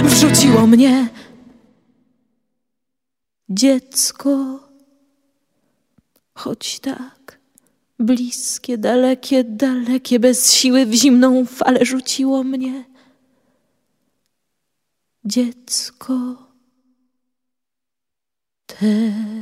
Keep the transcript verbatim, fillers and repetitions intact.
wrzuciło mnie. Dziecko, choć tak bliskie, dalekie, dalekie, bez siły w zimną falę rzuciło mnie. Dziecko, te